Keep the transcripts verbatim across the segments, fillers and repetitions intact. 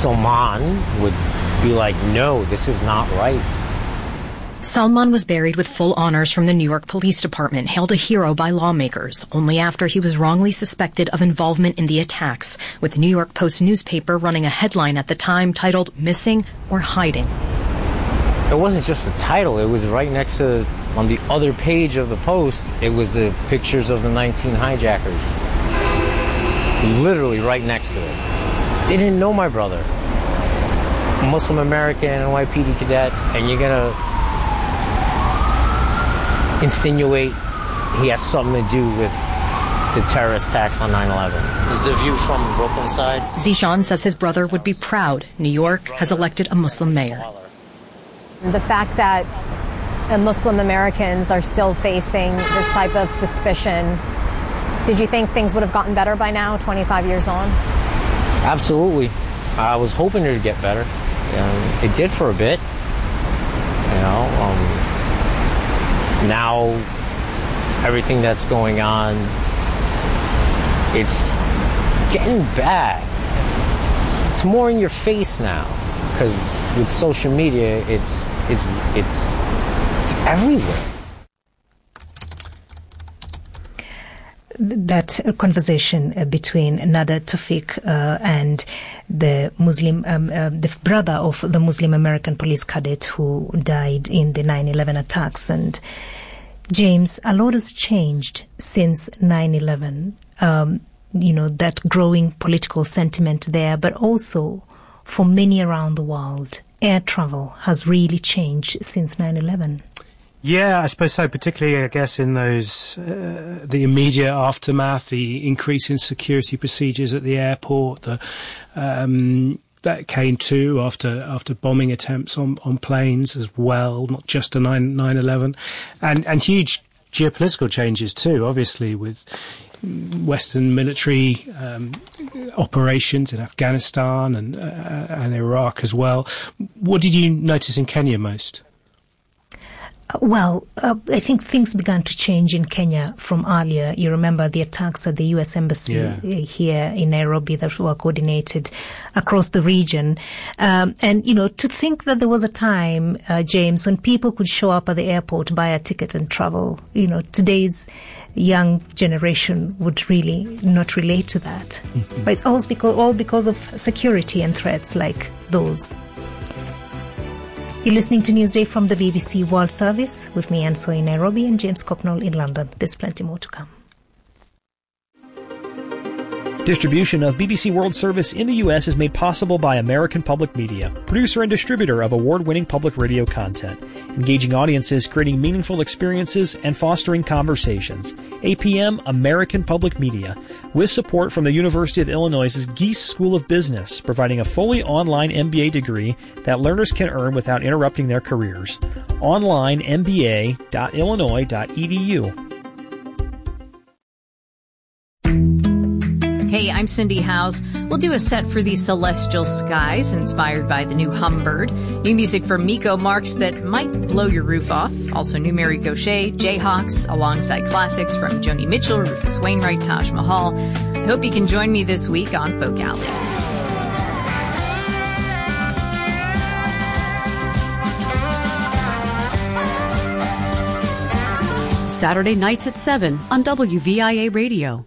Salman would be like, no, this is not right. Salman was buried with full honors from the New York Police Department, hailed a hero by lawmakers, only after he was wrongly suspected of involvement in the attacks, with the New York Post newspaper running a headline at the time titled Missing or Hiding. It wasn't just the title, it was right next to, on the other page of the Post, it was the pictures of the nineteen hijackers. Literally right next to it. They didn't know my brother. Muslim American N Y P D cadet, and you're gonna insinuate he has something to do with the terrorist attacks on nine eleven. Is the view from Brooklyn side? Zishan says his brother would be proud New York has elected a Muslim mayor. The fact that uh, Muslim Americans are still facing this type of suspicion, did you think things would have gotten better by now, twenty-five years on? Absolutely. I was hoping it would get better. Um, it did for a bit. You know, um, now everything that's going on, it's getting bad. It's more in your face now, because with social media, it's it's it's it's everywhere. That conversation uh, between Nada Tawfiq uh, and the Muslim, um, uh, the brother of the Muslim American police cadet who died in the nine eleven attacks. And James, a lot has changed since nine eleven. Um, you know, that growing political sentiment there, but also for many around the world, air travel has really changed since nine eleven. Yeah, I suppose so, particularly, I guess, in those, uh, the immediate aftermath, the increase in security procedures at the airport, the, um, that came too after, after bombing attempts on, on planes as well, not just the nine eleven, and, and huge geopolitical changes too, obviously, with Western military, um, operations in Afghanistan and, uh, and Iraq as well. What did you notice in Kenya most? Well, uh, I think things began to change in Kenya from earlier. You remember the attacks at the U S Embassy yeah. here in Nairobi that were coordinated across the region. Um, and, you know, to think that there was a time, uh, James, when people could show up at the airport, buy a ticket and travel. You know, today's young generation would really not relate to that. Mm-hmm. But it's all because, all because of security and threats like those. You're listening to Newsday from the B B C World Service with me, Anne Soy, in Nairobi, and James Copnall in London. There's plenty more to come. Distribution of B B C World Service in the U S is made possible by American Public Media, producer and distributor of award-winning public radio content, engaging audiences, creating meaningful experiences, and fostering conversations. A P M American Public Media, with support from the University of Illinois' Geese School of Business, providing a fully online M B A degree that learners can earn without interrupting their careers. Online m b a dot illinois dot e d u. Hey, I'm Cindy Howes. We'll do a set for the celestial skies inspired by the new Humbird. New music from Miko Marks that might blow your roof off. Also new Mary Gauthier, Jayhawks, alongside classics from Joni Mitchell, Rufus Wainwright, Taj Mahal. I hope you can join me this week on Folk Alley. Saturday nights at seven on W V I A Radio.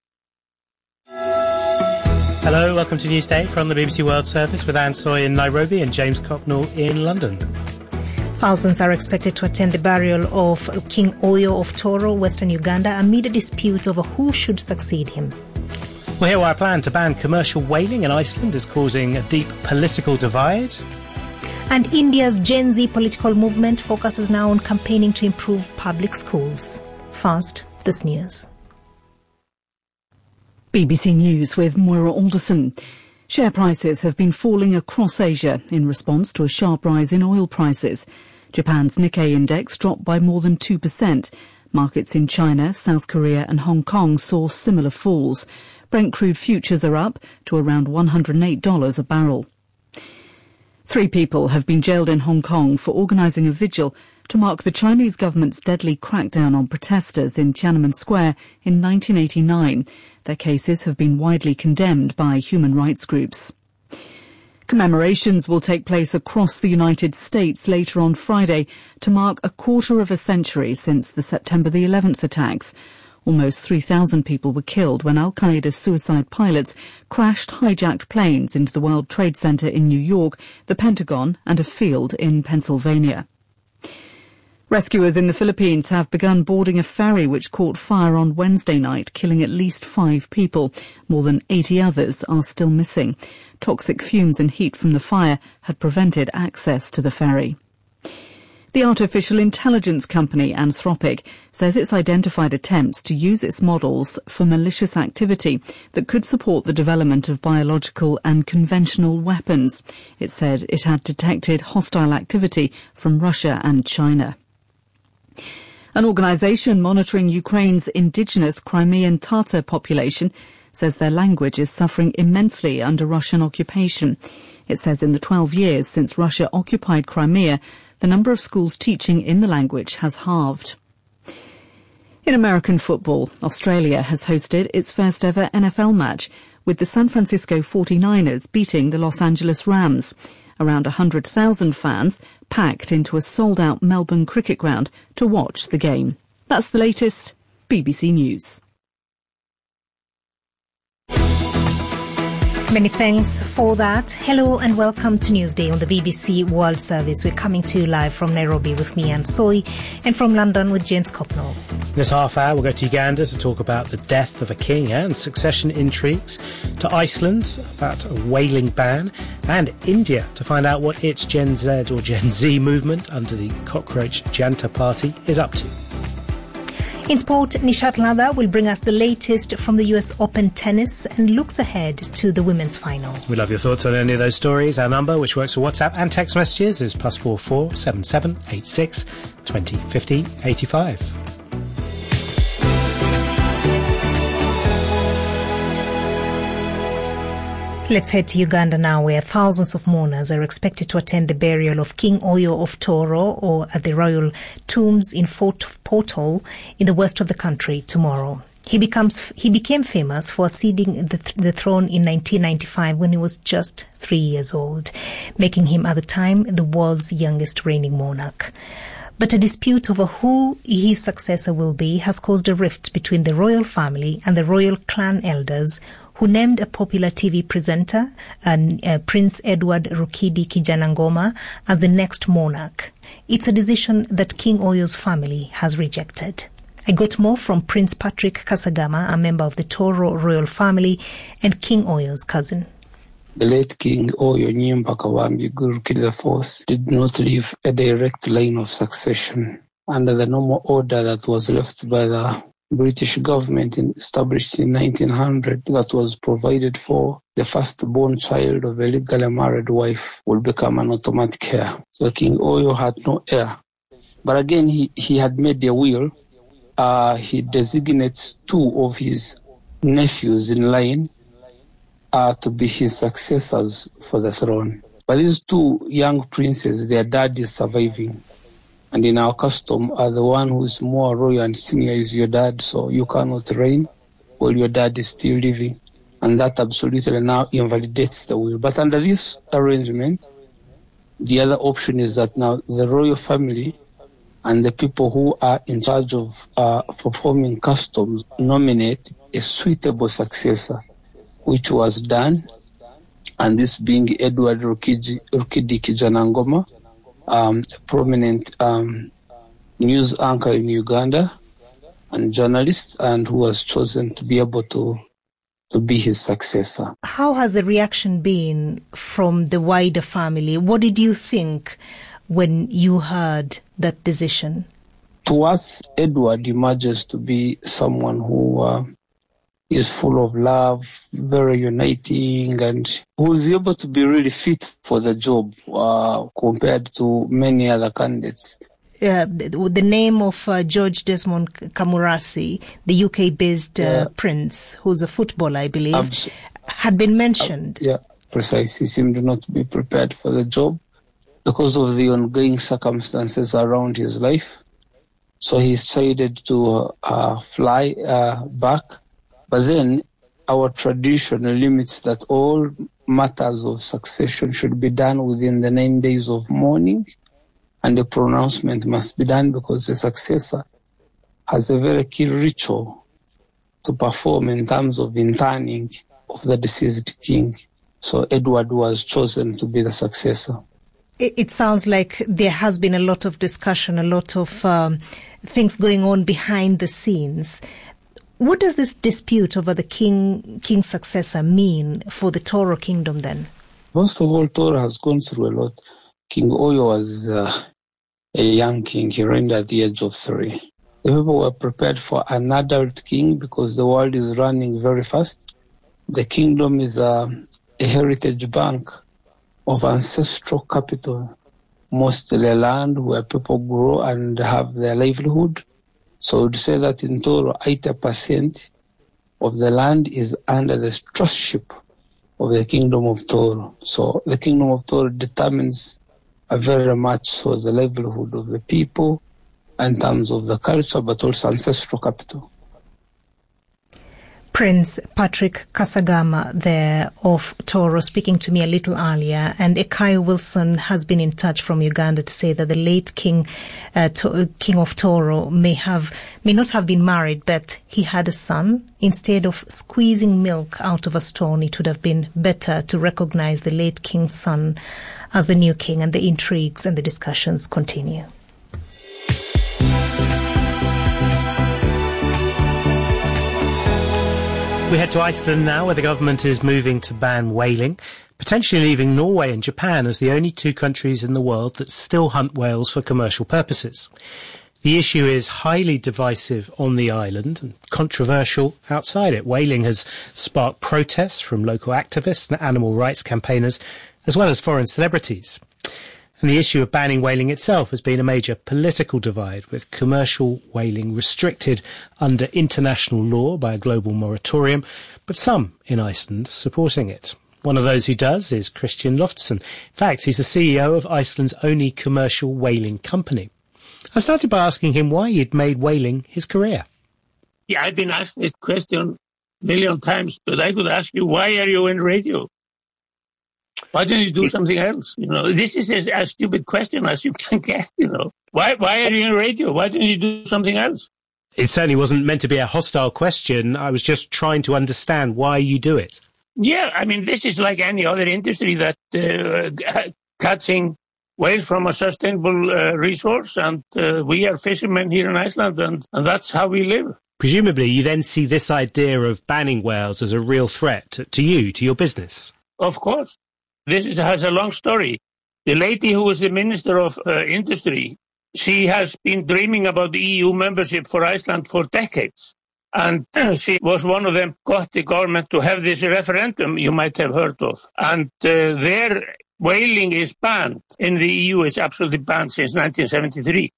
Hello, welcome to Newsday from the B B C World Service with Anne Soy in Nairobi and James Copnall in London. Thousands are expected to attend the burial of King Oyo of Toro, Western Uganda, amid a dispute over who should succeed him. We'll hear why a plan to ban commercial whaling in Iceland is causing a deep political divide. And India's Gen Z political movement focuses now on campaigning to improve public schools. First, this news. B B C News with Moira Alderson. Share prices have been falling across Asia in response to a sharp rise in oil prices. Japan's Nikkei index dropped by more than two percent. Markets in China, South Korea and Hong Kong saw similar falls. Brent crude futures are up to around one hundred eight dollars a barrel. Three people have been jailed in Hong Kong for organising a vigil to mark the Chinese government's deadly crackdown on protesters in Tiananmen Square in nineteen eighty-nine. Their cases have been widely condemned by human rights groups. Commemorations will take place across the United States later on Friday to mark a quarter of a century since the September the eleventh attacks. Almost three thousand people were killed when Al-Qaeda suicide pilots crashed hijacked planes into the World Trade Center in New York, the Pentagon, and a field in Pennsylvania. Rescuers in the Philippines have begun boarding a ferry which caught fire on Wednesday night, killing at least five people. More than eighty others are still missing. Toxic fumes and heat from the fire had prevented access to the ferry. The artificial intelligence company Anthropic says it's identified attempts to use its models for malicious activity that could support the development of biological and conventional weapons. It said it had detected hostile activity from Russia and China. An organisation monitoring Ukraine's indigenous Crimean Tatar population says their language is suffering immensely under Russian occupation. It says in the twelve years since Russia occupied Crimea, the number of schools teaching in the language has halved. In American football, Australia has hosted its first ever N F L match, with the San Francisco forty-niners beating the Los Angeles Rams. Around one hundred thousand fans packed into a sold-out Melbourne cricket ground to watch the game. That's the latest. B B C News. Many thanks for that. Hello and welcome to Newsday on the B B C World Service. We're coming to you live from Nairobi with me, Anne Soy, and from London with James Copnall. This half hour we'll go to Uganda to talk about the death of a king and succession intrigues, to Iceland about a whaling ban, and India to find out what its Gen Z or Gen Z movement under the Cockroach Janta Party is up to. In sport, Nishat Ladha will bring us the latest from the U S Open tennis and looks ahead to the women's final. We love your thoughts on any of those stories. Our number, which works for WhatsApp and text messages, is plus four four seven seven eight six twenty fifty eighty five. Let's head to Uganda now, where thousands of mourners are expected to attend the burial of King Oyo of Toro, or at the royal tombs in Fort Portal in the west of the country tomorrow. He becomes he became famous for ceding the, th- the throne in nineteen ninety-five when he was just three years old, making him at the time the world's youngest reigning monarch. But a dispute over who his successor will be has caused a rift between the royal family and the royal clan elders, who named a popular T V presenter, uh, uh, Prince Edward Rukidi Kijanangoma, as the next monarch. It's a decision that King Oyo's family has rejected. I got more from Prince Patrick Kasagama, a member of the Toro royal family and King Oyo's cousin. The late King Oyo Nyimba Kawambi Rukidi the fourth did not leave a direct line of succession under the normal order that was left by the British government in, established in nineteen hundred, that was provided for the firstborn child of a legally married wife will become an automatic heir. So King Oyo had no heir. But again, he, he had made a will. Uh, he designates two of his nephews in line uh, to be his successors for the throne. But these two young princes, their dad is surviving. And in our custom, uh, the one who is more royal and senior is your dad, so you cannot reign while your dad is still living. And that absolutely now invalidates the will. But under this arrangement, the other option is that now the royal family and the people who are in charge of uh, performing customs nominate a suitable successor, which was done, and this being Edward Rukidi, Rukidi Kijanangoma, Um, a prominent um, news anchor in Uganda and journalist, and who was chosen to be able to to be his successor. How has the reaction been from the wider family? What did you think when you heard that decision? To us, Edward emerges to be someone who uh, is full of love, very uniting, and who will be able to be really fit for the job uh, compared to many other candidates. Uh, the, the name of uh, George Desmond Kamurasi, the U K-based uh, yeah. prince, who's a footballer, I believe, Abs- had been mentioned. Uh, yeah, precisely. He seemed not to be prepared for the job because of the ongoing circumstances around his life. So he decided to uh, fly uh, back. But then our tradition limits that all matters of succession should be done within the nine days of mourning, and the pronouncement must be done because the successor has a very key ritual to perform in terms of interning of the deceased king. So Edward was chosen to be the successor. It, it sounds like there has been a lot of discussion, a lot of um, things going on behind the scenes. What does this dispute over the king king's successor mean for the Toro kingdom then? First of all, Toro has gone through a lot. King Oyo was uh, a young king. He reigned at the age of three. The people were prepared for an adult king because the world is running very fast. The kingdom is a, a heritage bank of ancestral capital, mostly land where people grow and have their livelihood. So I would say that in Toro, eighty percent of the land is under the trustship of the kingdom of Toro. So the kingdom of Toro determines uh, very much so the livelihood of the people in terms of the culture, but also ancestral capital. Prince Patrick Kasagama there of Toro speaking to me a little earlier, and Ekai Wilson has been in touch from Uganda to say that the late king uh, to, king of Toro may have may not have been married, but he had a son. Instead of squeezing milk out of a stone, it would have been better to recognize the late king's son as the new king, and the intrigues and the discussions continue. We head to Iceland now, where the government is moving to ban whaling, potentially leaving Norway and Japan as the only two countries in the world that still hunt whales for commercial purposes. The issue is highly divisive on the island and controversial outside it. Whaling has sparked protests from local activists and animal rights campaigners, as well as foreign celebrities. And the issue of banning whaling itself has been a major political divide, with commercial whaling restricted under international law by a global moratorium, but some in Iceland supporting it. One of those who does is Christian Loftsson. In fact, he's the C E O of Iceland's only commercial whaling company. I started by asking him why he'd made whaling his career. Yeah, I've been asked this question a million times, but I could ask you, why are you in radio? Why don't you do something else? You know, this is as, as stupid question as you can get, you know. Why why are you in radio? Why don't you do something else? It certainly wasn't meant to be a hostile question. I was just trying to understand why you do it. Yeah, I mean, this is like any other industry that uh, catching whales from a sustainable uh, resource, and uh, we are fishermen here in Iceland, and, and that's how we live. Presumably, you then see this idea of banning whales as a real threat to, to you, to your business. Of course. This is, has a long story. The lady who was the Minister of uh, Industry, she has been dreaming about the E U membership for Iceland for decades. And uh, she was one of them, got the government to have this referendum you might have heard of. And uh, their whaling is banned. In the E U, it's absolutely banned since nineteen seventy-three.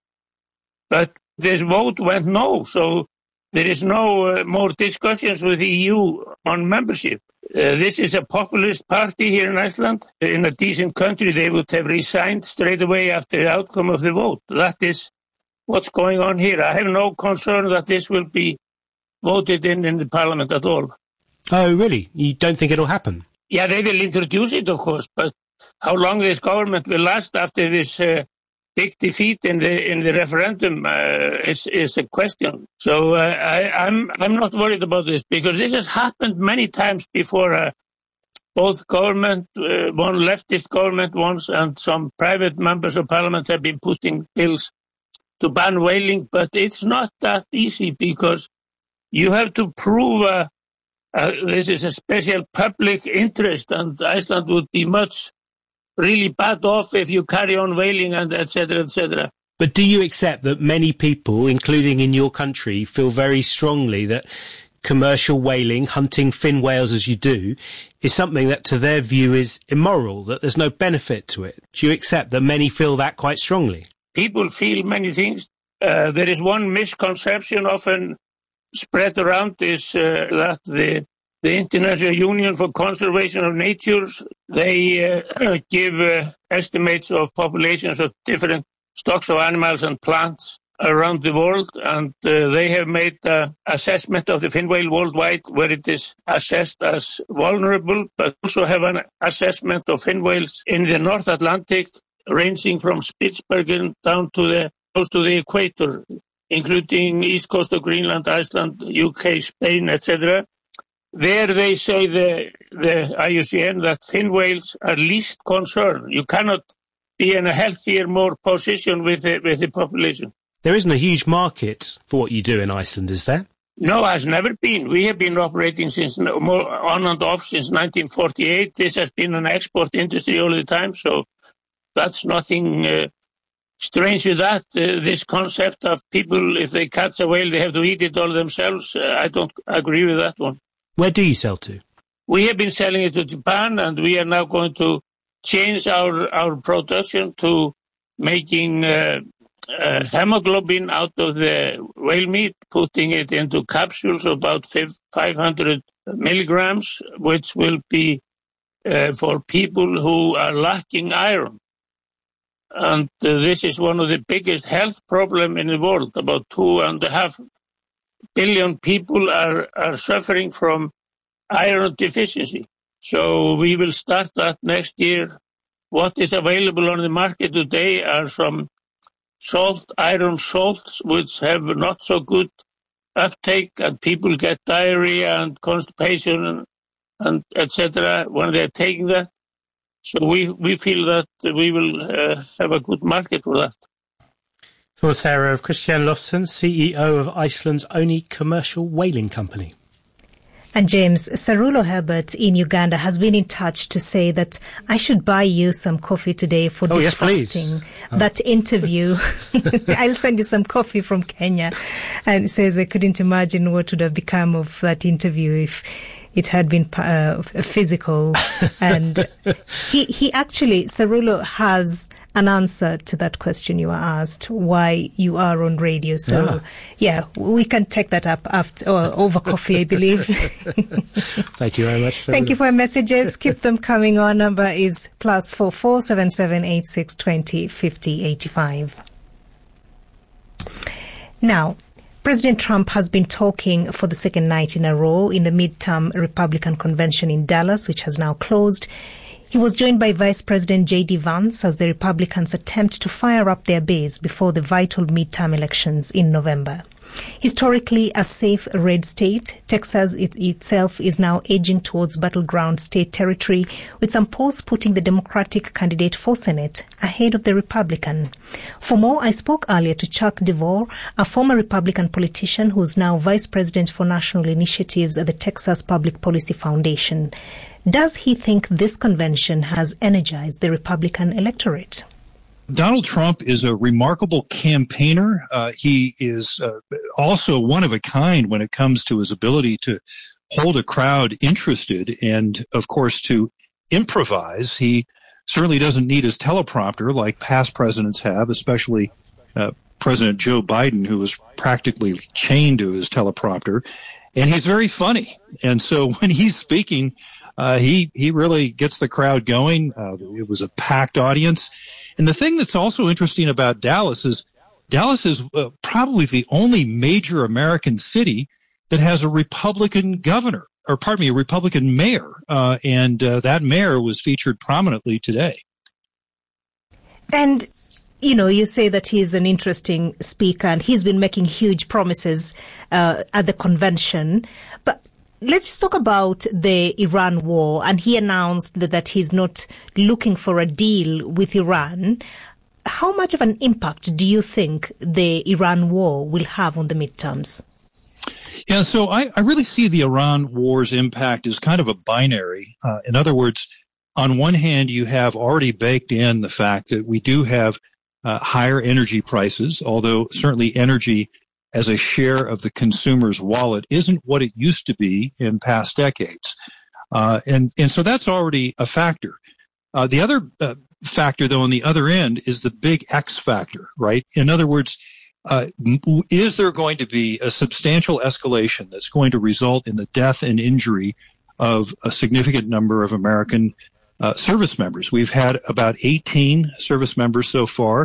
But this vote went no, so there is no uh, more discussions with the E U on membership. Uh, this is a populist party here in Iceland. In a decent country, they would have resigned straight away after the outcome of the vote. That is what's going on here. I have no concern that this will be voted in in the parliament at all. Oh, really? You don't think it'll happen? Yeah, they will introduce it, of course, but how long this government will last after this uh, big defeat in the in the referendum uh, is is a question. So uh, I, I'm I'm not worried about this, because this has happened many times before. Uh, both government, uh, one leftist government once, and some private members of parliament have been putting bills to ban whaling, but it's not that easy, because you have to prove uh, uh, this is a special public interest, and Iceland would be much really bad off if you carry on whaling and et cetera, et cetera. But do you accept that many people, including in your country, feel very strongly that commercial whaling, hunting fin whales as you do, is something that to their view is immoral, that there's no benefit to it? Do you accept that many feel that quite strongly? People feel many things. Uh, there is one misconception often spread around, is uh, that the The International Union for Conservation of Nature, they uh, give uh, estimates of populations of different stocks of animals and plants around the world, and uh, they have made an assessment of the fin whale worldwide where it is assessed as vulnerable, but also have an assessment of fin whales in the North Atlantic, ranging from Spitsbergen down to the close to the equator, including east coast of Greenland, Iceland, U K, Spain, et cetera. There they say, the, the I U C N, that fin whales are least concern. You cannot be in a healthier, more position with the, with the population. There isn't a huge market for what you do in Iceland, is there? No, has never been. We have been operating since more on and off since nineteen forty-eight. This has been an export industry all the time, so that's nothing uh, strange with that. Uh, this concept of people, if they catch a whale, they have to eat it all themselves. Uh, I don't agree with that one. Where do you sell to? We have been selling it to Japan, and we are now going to change our, our production to making uh, uh, hemoglobin out of the whale meat, putting it into capsules of about five hundred milligrams, which will be uh, for people who are lacking iron. And uh, this is one of the biggest health problems in the world. About two and a half billion people are, are suffering from iron deficiency. So we will start that next year. What is available on the market today are some salt, iron salts, which have not so good uptake, and people get diarrhea and constipation and, and et cetera when they're taking that. So we, we feel that we will uh, have a good market for that. So Sarah of Christian Lofsson, C E O of Iceland's only commercial whaling company. And James, Sarulo Herbert in Uganda has been in touch to say that I should buy you some coffee today for oh, defrosting yes, oh. that interview. I'll send you some coffee from Kenya. And it says I couldn't imagine what would have become of that interview if it had been uh, physical. And he, he actually, Sarulo has an answer to that question you were asked, why you are on radio. So, yeah, yeah we can take that up after or over coffee, I believe. Thank you very much. Sarulo. Thank you for your messages. Keep them coming. Our number is plus four four seven seven eight six twenty fifty eighty five. Now, President Trump has been talking for the second night in a row in the midterm Republican convention in Dallas, which has now closed. He was joined by Vice President J D Vance as the Republicans attempt to fire up their base before the vital midterm elections in November. Historically a safe red state, Texas it itself is now edging towards battleground state territory, with some polls putting the Democratic candidate for Senate ahead of the Republican. For more, I spoke earlier to Chuck DeVore, a former Republican politician who is now Vice President for National Initiatives at the Texas Public Policy Foundation. Does he think this convention has energized the Republican electorate? Donald Trump is a remarkable campaigner. Uh, he is uh, also one of a kind when it comes to his ability to hold a crowd interested and, of course, to improvise. He certainly doesn't need his teleprompter like past presidents have, especially uh, President Joe Biden, who was practically chained to his teleprompter. And he's very funny. And so when he's speaking, uh, he, he really gets the crowd going. Uh, it was a packed audience. And the thing that's also interesting about Dallas is Dallas is uh, probably the only major American city that has a Republican governor, or pardon me, a Republican mayor. Uh, and uh, that mayor was featured prominently today. And, you know, you say that he's an interesting speaker and he's been making huge promises uh, at the convention. But let's just talk about the Iran war. And he announced that, that he's not looking for a deal with Iran. How much of an impact do you think the Iran war will have on the midterms? Yeah, so I, I really see the Iran war's impact as kind of a binary. Uh, in other words, on one hand, you have already baked in the fact that we do have uh, higher energy prices, although certainly energy as a share of the consumer's wallet isn't what it used to be in past decades. Uh, and, and so that's already a factor. Uh, the other uh, factor, though, on the other end is the big X factor, right? In other words, uh, is there going to be a substantial escalation that's going to result in the death and injury of a significant number of American uh, service members? We've had about eighteen service members so far.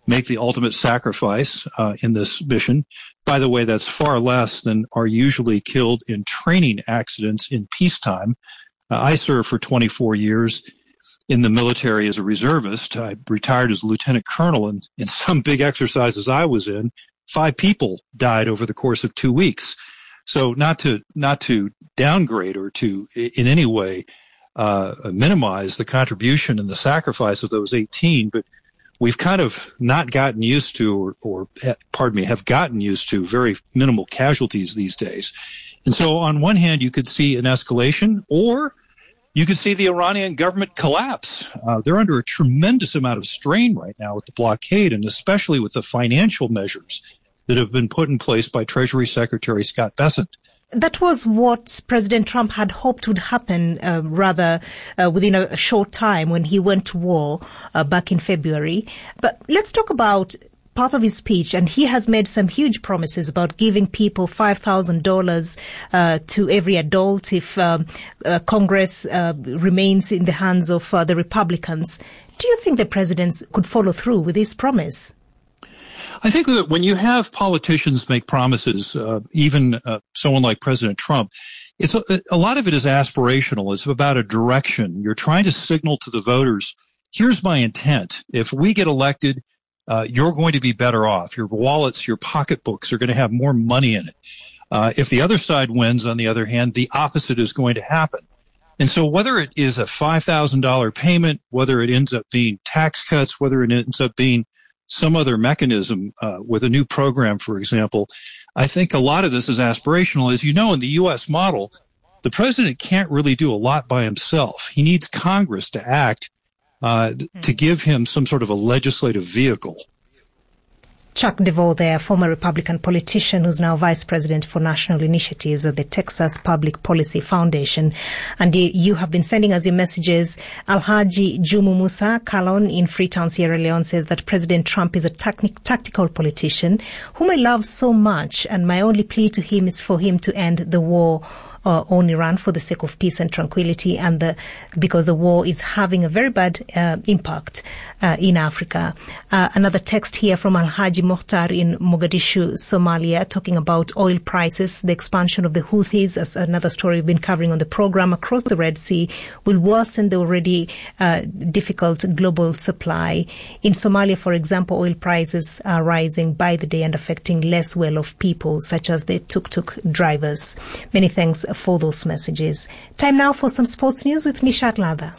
make the ultimate sacrifice uh, in this mission. By the way, that's far less than are usually killed in training accidents in peacetime. Uh, I served for twenty-four years in the military as a reservist. I retired as a lieutenant colonel, and in some big exercises I was in, five people died over the course of two weeks. So not to not to downgrade or to in any way uh, minimize the contribution and the sacrifice of those eighteen, but we've kind of not gotten used to, or, or pardon me, have gotten used to very minimal casualties these days. And so on one hand, you could see an escalation, or you could see the Iranian government collapse. Uh, they're under a tremendous amount of strain right now with the blockade, and especially with the financial measures that have been put in place by Treasury Secretary Scott Bessent. That was what President Trump had hoped would happen, uh, rather, uh, within a, a short time when he went to war uh, back in February. But let's talk about part of his speech, and he has made some huge promises about giving people five thousand dollars uh, to every adult if um, uh, Congress uh, remains in the hands of uh, the Republicans. Do you think the president could follow through with this promise? I think that when you have politicians make promises, uh, even uh, someone like President Trump, it's a, a lot of it is aspirational. It's about a direction. You're trying to signal to the voters, here's my intent. If we get elected, uh, you're going to be better off. Your wallets, your pocketbooks are going to have more money in it. Uh, if the other side wins, on the other hand, the opposite is going to happen. And so whether it is a five thousand dollars payment, whether it ends up being tax cuts, whether it ends up being some other mechanism uh, with a new program, for example, I think a lot of this is aspirational. As you know, in the U S model, the president can't really do a lot by himself. He needs Congress to act uh, to give him some sort of a legislative vehicle. Chuck DeVore there, former Republican politician who's now vice president for national initiatives of the Texas Public Policy Foundation. And you have been sending us your messages. Alhaji Jumu Musa Kalon in Freetown, Sierra Leone says that President Trump is a tactic, tactical politician whom I love so much, and my only plea to him is for him to end the war Uh, on Iran for the sake of peace and tranquility, and the, because the war is having a very bad uh, impact uh, in Africa. Uh, another text here from Al-Haji Mokhtar in Mogadishu, Somalia, talking about oil prices. The expansion of the Houthis, as another story we've been covering on the program, across the Red Sea will worsen the already uh, difficult global supply. In Somalia, for example, oil prices are rising by the day and affecting less well-off people, such as the tuk-tuk drivers. Many thanks for those messages. Time now for some sports news with Nishat Latha.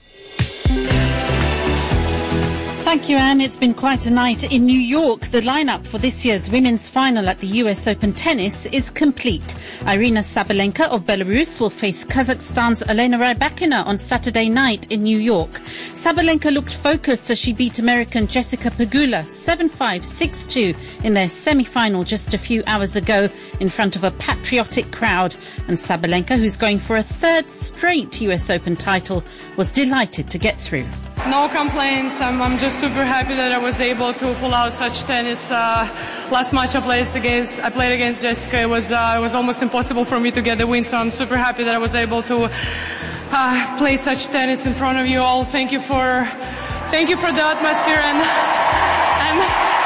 Thank you, Anne. It's been quite a night in New York. The lineup for this year's women's final at the U S Open tennis is complete. Irina Sabalenka of Belarus will face Kazakhstan's Elena Rybakina on Saturday night in New York. Sabalenka looked focused as she beat American Jessica Pegula seven five, six two in their semi-final just a few hours ago in front of a patriotic crowd. And Sabalenka, who's going for a third straight U S Open title, was delighted to get through. No complaints. I'm, I'm just super happy that I was able to pull out such tennis. Uh, last match I played against, I played against Jessica. It was uh, it was almost impossible for me to get the win. So I'm super happy that I was able to uh, play such tennis in front of you all. Thank you for, thank you for the atmosphere and and,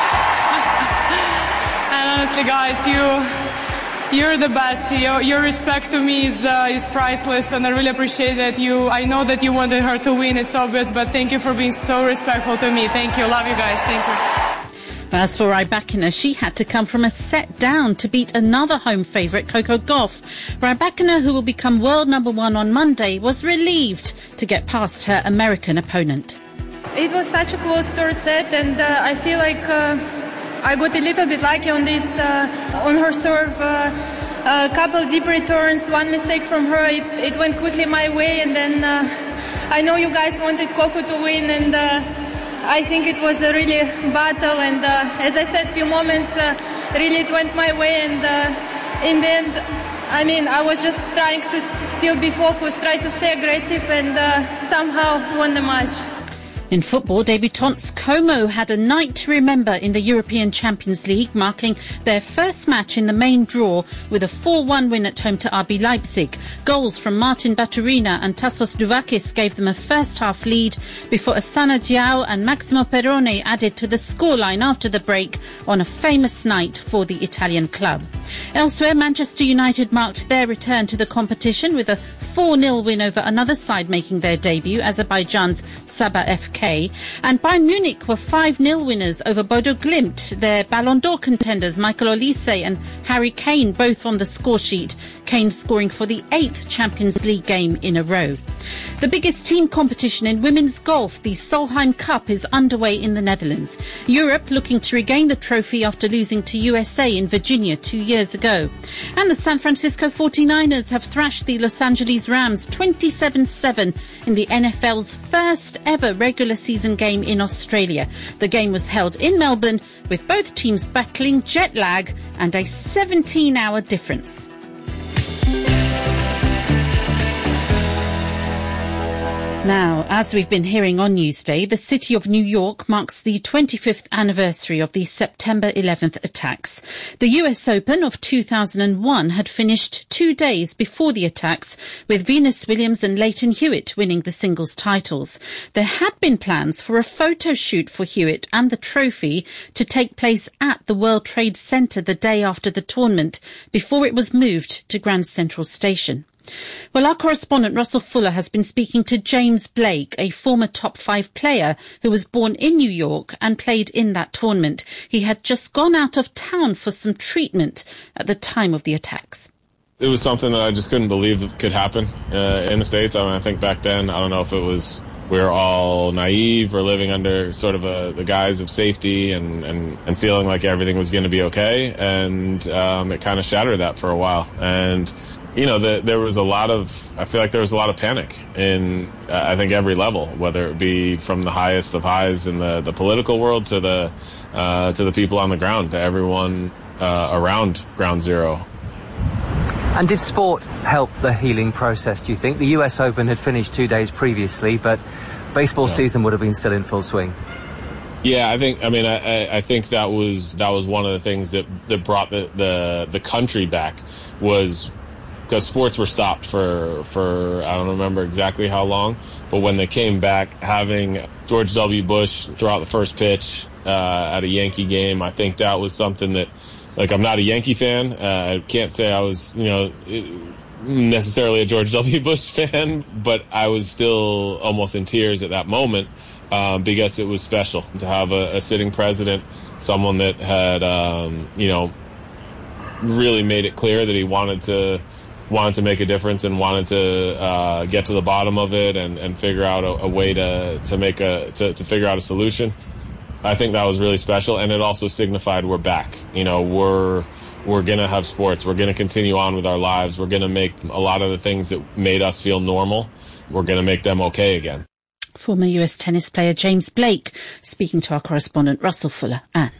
and honestly, guys, you. You're the best. Your, your respect to me is uh, is priceless, and I really appreciate that. You, I know that you wanted her to win. It's obvious, but thank you for being so respectful to me. Thank you. Love you guys. Thank you. As for Rybakina, she had to come from a set down to beat another home favourite, Coco Gauff. Rybakina, who will become world number one on Monday, was relieved to get past her American opponent. It was such a close third set, and uh, I feel like. Uh, I got a little bit lucky on this, uh, on her serve. Uh, a couple deep returns, one mistake from her. It, it went quickly my way, and then uh, I know you guys wanted Coco to win, and uh, I think it was a really battle. And uh, as I said, a few moments, uh, really it went my way, and uh, in the end, I mean, I was just trying to still be focused, try to stay aggressive, and uh, somehow won the match. In football, debutants Como had a night to remember in the European Champions League, marking their first match in the main draw with a four one win at home to R B Leipzig. Goals from Martin Baturina and Tassos Duvakis gave them a first-half lead before Asana Diao and Maximo Perrone added to the scoreline after the break on a famous night for the Italian club. Elsewhere, Manchester United marked their return to the competition with a four nil win over another side making their debut, Azerbaijan's Sabah F K. And Bayern Munich were five nil winners over Bodo Glimt. Their Ballon d'Or contenders Michael Olise and Harry Kane both on the score sheet. Kane scoring for the eighth Champions League game in a row. The biggest team competition in women's golf, the Solheim Cup, is underway in the Netherlands. Europe looking to regain the trophy after losing to U S A in Virginia two years ago. And the San Francisco forty-niners have thrashed the Los Angeles Rams twenty-seven seven in the N F L's first ever regular season game in Australia. The game was held in Melbourne with both teams battling jet lag and a seventeen hour difference. Now, as we've been hearing on Newsday, the city of New York marks the twenty-fifth anniversary of the September eleventh attacks. The U S Open of two thousand one had finished two days before the attacks, with Venus Williams and Lleyton Hewitt winning the singles titles. There had been plans for a photo shoot for Hewitt and the trophy to take place at the World Trade Center the day after the tournament, before it was moved to Grand Central Station. Well, our correspondent Russell Fuller has been speaking to James Blake, a former top five player who was born in New York and played in that tournament. He had just gone out of town for some treatment at the time of the attacks. It was something that I just couldn't believe could happen uh, in the States. I mean, I think back then, I don't know if it was we were all naive or living under sort of a, the guise of safety and, and, and feeling like everything was going to be okay. And um, it kind of shattered that for a while. And you know, the, there was a lot of, I feel like there was a lot of panic in, uh, I think, every level, whether it be from the highest of highs in the, the political world to the, uh, to the people on the ground, to everyone uh, around Ground Zero. And did sport help the healing process, do you think? The U S Open had finished two days previously, but baseball yeah. season would have been still in full swing. Yeah, I think, I mean, I, I think that was, that was one of the things that, that brought the, the, the country back was, because sports were stopped for, for, I don't remember exactly how long, but when they came back, having George W. Bush throw out the first pitch uh, at a Yankee game, I think that was something that, like, I'm not a Yankee fan. Uh, I can't say I was, you know, necessarily a George W. Bush fan, but I was still almost in tears at that moment um, because it was special to have a, a sitting president, someone that had, um, you know, really made it clear that he wanted to wanted to make a difference and wanted to uh, get to the bottom of it and, and figure out a, a way to, to make a to, to figure out a solution. I think that was really special, and it also signified we're back. You know, we're we're gonna have sports. We're gonna continue on with our lives. We're gonna make a lot of the things that made us feel normal. We're gonna make them okay again. Former U S tennis player James Blake speaking to our correspondent Russell Fuller. Anne.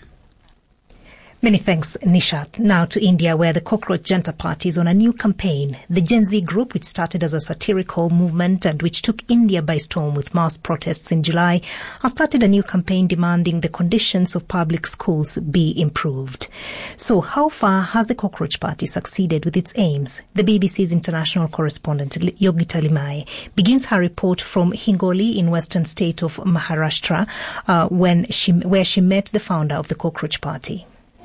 Many thanks, Nishat. Now to India, where the Cockroach Janta Party is on a new campaign. The Gen Z group, which started as a satirical movement and which took India by storm with mass protests in July, has started a new campaign demanding the conditions of public schools be improved. So how far has the Cockroach Party succeeded with its aims? The B B C's international correspondent, Yogita Limaye, begins her report from Hingoli in western state of Maharashtra, uh, when she, where she met the founder of the Cockroach Party.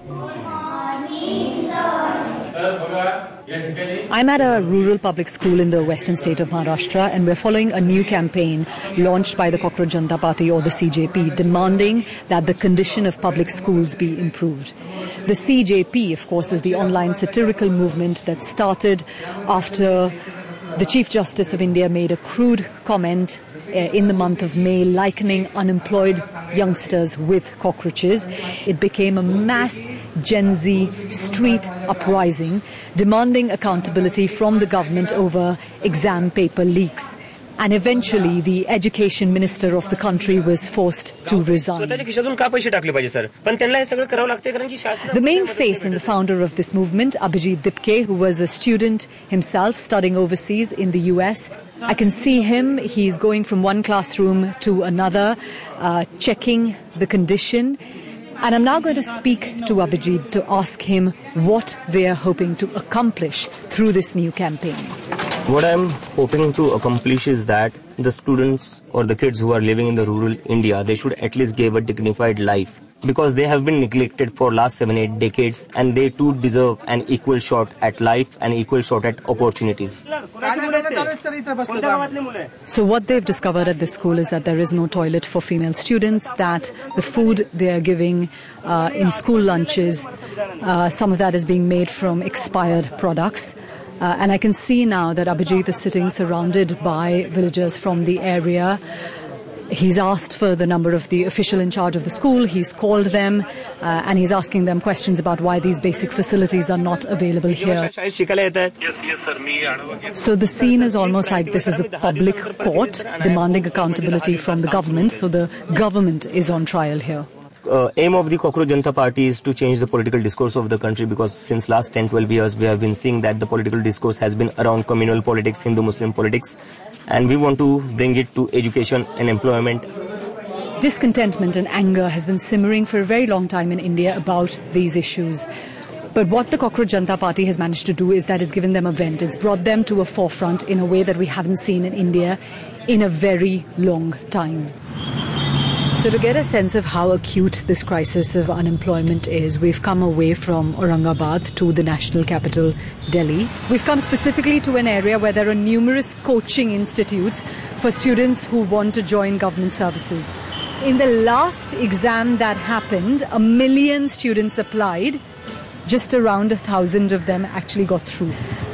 I'm at a rural public school in the western state of Maharashtra, and we're following a new campaign launched by the Cockroach Janta Party, or the C J P, demanding that the condition of public schools be improved. The C J P, of course, is the online satirical movement that started after the Chief Justice of India made a crude comment in the month of May, likening unemployed youngsters with cockroaches. It became a mass Gen Z street uprising, demanding accountability from the government over exam paper leaks. And eventually, the education minister of the country was forced to resign. The main face and the founder of this movement, Abhijit Dipke, who was a student himself studying overseas in the U S, I can see him. He's going from one classroom to another, uh, checking the condition. And I'm now going to speak to Abhijit to ask him what they are hoping to accomplish through this new campaign. What I'm hoping to accomplish is that the students or the kids who are living in the rural India, they should at least give a dignified life, because they have been neglected for last seven, eight decades, and they too deserve an equal shot at life and equal shot at opportunities. So what they've discovered at this school is that there is no toilet for female students, that the food they are giving uh, in school lunches, uh, some of that is being made from expired products. Uh, and I can see now that Abhijit is sitting surrounded by villagers from the area. He's asked for the number of the official in charge of the school. He's called them uh, and he's asking them questions about why these basic facilities are not available here. So the scene is almost like this is a public court demanding accountability from the government. So the government is on trial here. Uh, aim of the Cockroach Janata Party is to change the political discourse of the country, because since last ten to twelve years we have been seeing that the political discourse has been around communal politics, Hindu-Muslim politics, and we want to bring it to education and employment. Discontentment and anger has been simmering for a very long time in India about these issues. But what the Cockroach Janata Party has managed to do is that it's given them a vent. It's brought them to a forefront in a way that we haven't seen in India in a very long time. So to get a sense of how acute this crisis of unemployment is, we've come away from Aurangabad to the national capital, Delhi. We've come specifically to an area where there are numerous coaching institutes for students who want to join government services. In the last exam that happened, a million students applied. Just around a thousand of them actually got through.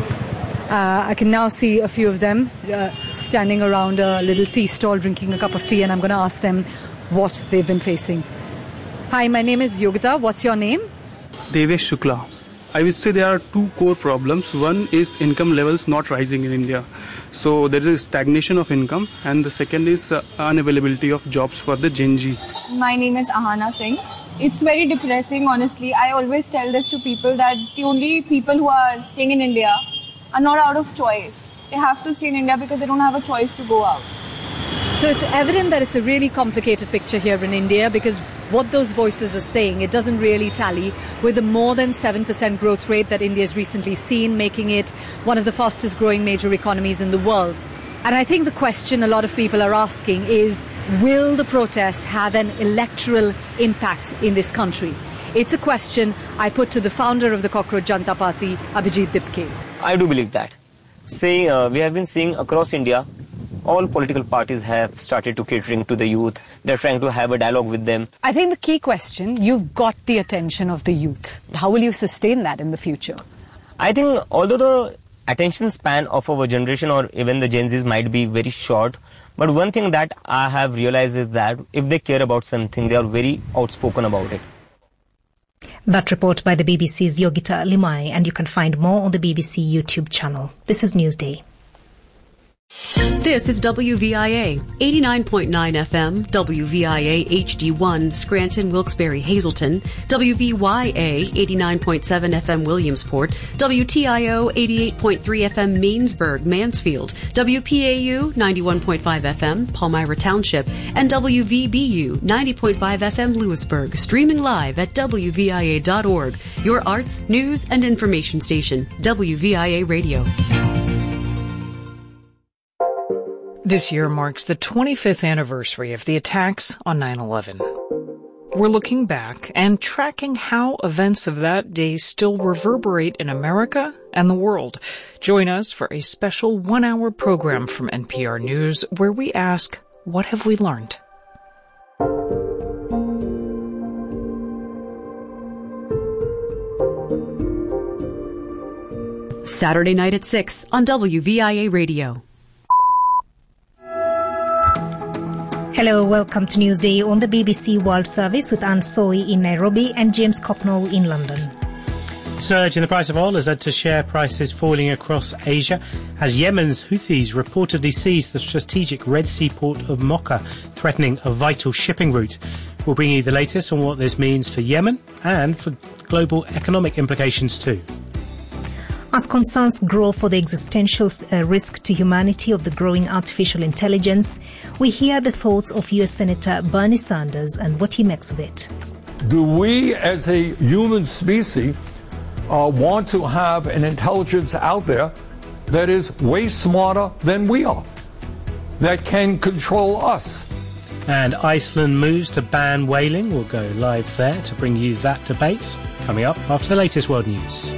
Uh, I can now see a few of them uh, standing around a little tea stall drinking a cup of tea, and I'm going to ask them what they've been facing. Hi, my name is Yogita. What's your name? Devesh Shukla. I would say there are two core problems. One is income levels not rising in India. So there is a stagnation of income, and the second is uh, unavailability of jobs for the Gen Z. My name is Ahana Singh. It's very depressing, honestly. I always tell this to people that the only people who are staying in India are not out of choice. They have to stay in India because they don't have a choice to go out. So it's evident that it's a really complicated picture here in India, because what those voices are saying, it doesn't really tally with the more than seven percent growth rate that India's recently seen, making it one of the fastest growing major economies in the world. And I think the question a lot of people are asking is, will the protests have an electoral impact in this country? It's a question I put to the founder of the Cockroach Janata Party, Abhijit Dipke. I do believe that. Say, uh, we have been seeing across India, all political parties have started to catering to the youth. They're trying to have a dialogue with them. I think the key question, you've got the attention of the youth. How will you sustain that in the future? I think although the attention span of our generation or even the Gen Zs might be very short, but one thing that I have realized is that if they care about something, they are very outspoken about it. That report by the B B C's Yogita Limai, and you can find more on the B B C YouTube channel. This is Newsday. This is W V I A, eighty-nine point nine F M, W V I A H D one, Scranton, Wilkes-Barre, Hazleton, W V Y A, eighty-nine point seven F M, Williamsport, W T I O, eighty-eight point three F M, Mainsburg, Mansfield, W P A U, ninety-one point five F M, Palmyra Township, and W V B U, ninety point five F M, Lewisburg, streaming live at W V I A dot org, your arts, news, and information station, W V I A Radio. This year marks the twenty-fifth anniversary of the attacks on nine eleven. We're looking back and tracking how events of that day still reverberate in America and the world. Join us for a special one-hour program from N P R News where we ask, what have we learned? Saturday night at six on W V I A Radio. Hello, welcome to Newsday on the B B C World Service with Anne Soy in Nairobi and James Copnall in London. Surge in the price of oil has led to share prices falling across Asia as Yemen's Houthis reportedly seized the strategic Red Sea port of Mocha, threatening a vital shipping route. We'll bring you the latest on what this means for Yemen and for global economic implications too. As concerns grow for the existential uh, risk to humanity of the growing artificial intelligence, we hear the thoughts of U S Senator Bernie Sanders and what he makes of it. Do we as a human species uh, want to have an intelligence out there that is way smarter than we are, that can control us? And Iceland moves to ban whaling. We'll go live there to bring you that debate coming up after the latest world news.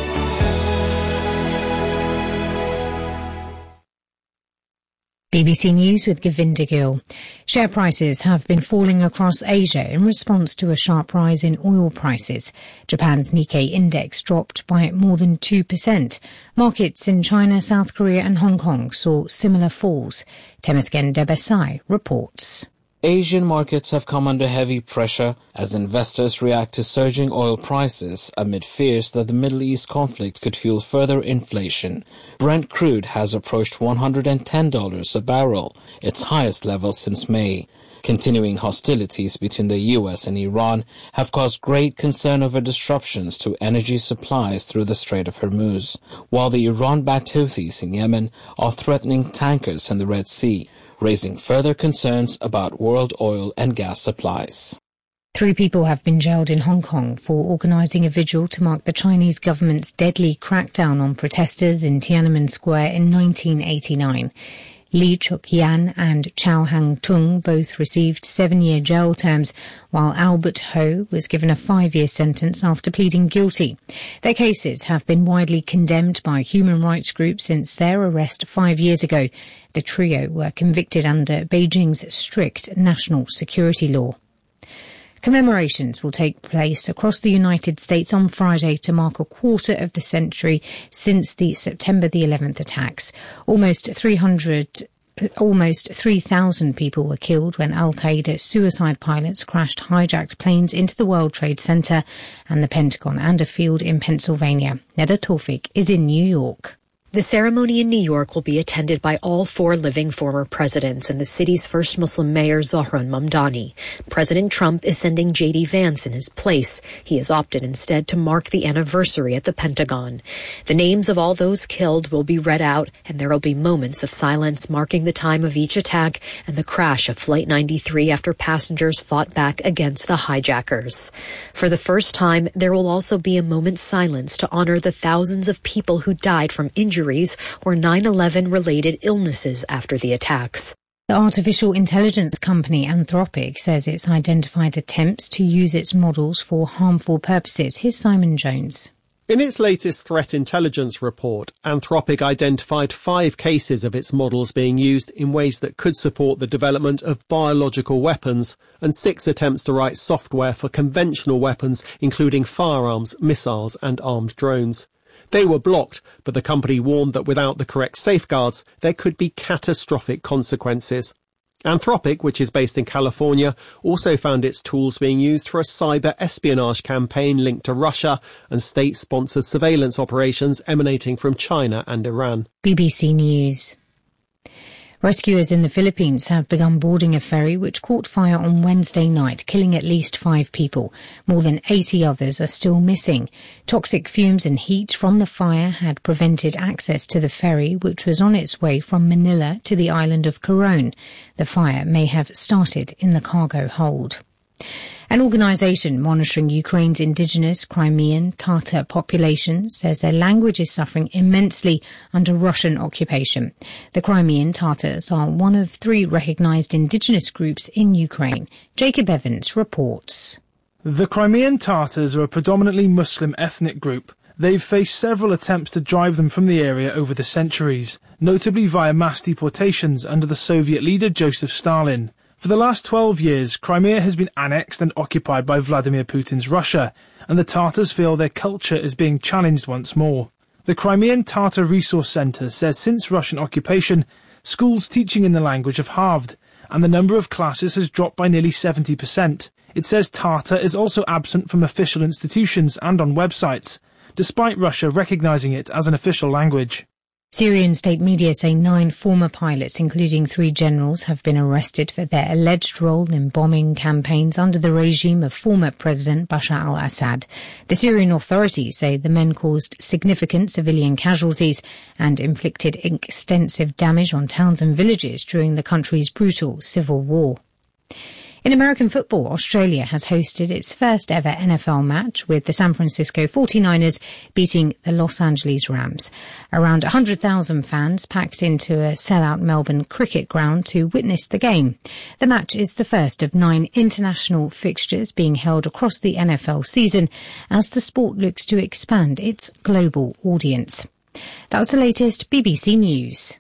B B C News with Govinda Gill. Share prices have been falling across Asia in response to a sharp rise in oil prices. Japan's Nikkei index dropped by more than two percent. Markets in China, South Korea and Hong Kong saw similar falls. Temesgen Debesai reports. Asian markets have come under heavy pressure as investors react to surging oil prices amid fears that the Middle East conflict could fuel further inflation. Brent crude has approached one hundred ten dollars a barrel, its highest level since May. Continuing hostilities between the U S and Iran have caused great concern over disruptions to energy supplies through the Strait of Hormuz, while the Iran-backed Houthis in Yemen are threatening tankers in the Red Sea, raising further concerns about world oil and gas supplies. Three people have been jailed in Hong Kong for organising a vigil to mark the Chinese government's deadly crackdown on protesters in Tiananmen Square in nineteen eighty-nine. Li Chuk-yan and Chow Hang-tung both received seven-year jail terms, while Albert Ho was given a five-year sentence after pleading guilty. Their cases have been widely condemned by human rights groups since their arrest five years ago. The trio were convicted under Beijing's strict national security law. Commemorations will take place across the United States on Friday to mark a quarter of the century since the September the eleventh attacks. Almost three hundred, almost three thousand people were killed when Al-Qaeda suicide pilots crashed hijacked planes into the World Trade Center and the Pentagon and a field in Pennsylvania. Neda Tawfik is in New York. The ceremony in New York will be attended by all four living former presidents and the city's first Muslim mayor, Zohran Mamdani. President Trump is sending J D Vance in his place. He has opted instead to mark the anniversary at the Pentagon. The names of all those killed will be read out, and there will be moments of silence marking the time of each attack and the crash of Flight ninety-three after passengers fought back against the hijackers. For the first time, there will also be a moment's silence to honor the thousands of people who died from injuries or nine eleven related illnesses after the attacks. The artificial intelligence company Anthropic says it's identified attempts to use its models for harmful purposes. Here's Simon Jones. In its latest threat intelligence report, Anthropic identified five cases of its models being used in ways that could support the development of biological weapons, and six attempts to write software for conventional weapons, including firearms, missiles and armed drones. They were blocked, but the company warned that without the correct safeguards, there could be catastrophic consequences. Anthropic, which is based in California, also found its tools being used for a cyber espionage campaign linked to Russia and state-sponsored surveillance operations emanating from China and Iran. B B C News. Rescuers in the Philippines have begun boarding a ferry which caught fire on Wednesday night, killing at least five people. More than eighty others are still missing. Toxic fumes and heat from the fire had prevented access to the ferry, which was on its way from Manila to the island of Coron. The fire may have started in the cargo hold. An organisation monitoring Ukraine's indigenous Crimean Tatar population says their language is suffering immensely under Russian occupation. The Crimean Tatars are one of three recognised indigenous groups in Ukraine. Jacob Evans reports. The Crimean Tatars are a predominantly Muslim ethnic group. They've faced several attempts to drive them from the area over the centuries, notably via mass deportations under the Soviet leader Joseph Stalin. For the last twelve years, Crimea has been annexed and occupied by Vladimir Putin's Russia, and the Tatars feel their culture is being challenged once more. The Crimean Tatar Resource Centre says since Russian occupation, schools teaching in the language have halved, and the number of classes has dropped by nearly seventy percent. It says Tatar is also absent from official institutions and on websites, despite Russia recognising it as an official language. Syrian state media say nine former pilots, including three generals, have been arrested for their alleged role in bombing campaigns under the regime of former President Bashar al-Assad. The Syrian authorities say the men caused significant civilian casualties and inflicted extensive damage on towns and villages during the country's brutal civil war. In American football, Australia has hosted its first ever N F L match, with the San Francisco forty-niners beating the Los Angeles Rams. Around one hundred thousand fans packed into a sellout Melbourne cricket ground to witness the game. The match is the first of nine international fixtures being held across the N F L season as the sport looks to expand its global audience. That was the latest B B C News.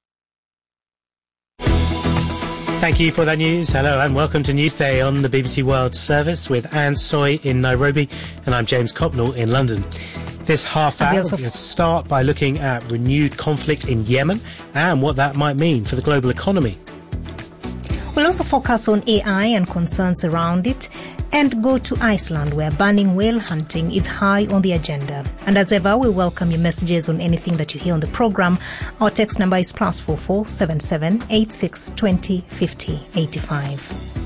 Thank you for that news. Hello and welcome to Newsday on the B B C World Service with Anne Soy in Nairobi and I'm James Copnell in London. This half hour, we're going to start by looking at renewed conflict in Yemen and what that might mean for the global economy. We'll also focus on A I and concerns around it, and go to Iceland, where banning whale hunting is high on the agenda. And as ever, we welcome your messages on anything that you hear on the programme. Our text number is plus four four seven seven eight six twenty fifty eighty five.